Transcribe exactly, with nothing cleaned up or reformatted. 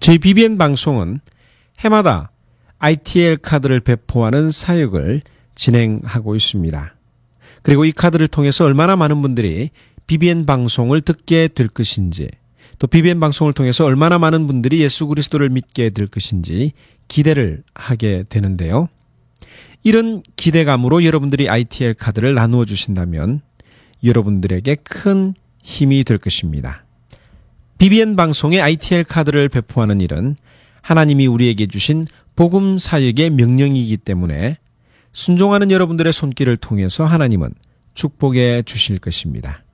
저희 비비엔 방송은 해마다 아이티엘 카드를 배포하는 사역을 진행하고 있습니다. 그리고 이 카드를 통해서 얼마나 많은 분들이 비비엔 방송을 듣게 될 것인지, 또 비비엔 방송을 통해서 얼마나 많은 분들이 예수 그리스도를 믿게 될 것인지 기대를 하게 되는데요. 이런 기대감으로 여러분들이 아이티엘 카드를 나누어 주신다면 여러분들에게 큰 힘이 될 것입니다. 비비엔 방송의 아이티엘 카드를 배포하는 일은 하나님이 우리에게 주신 복음 사역의 명령이기 때문에 순종하는 여러분들의 손길을 통해서 하나님은 축복해 주실 것입니다.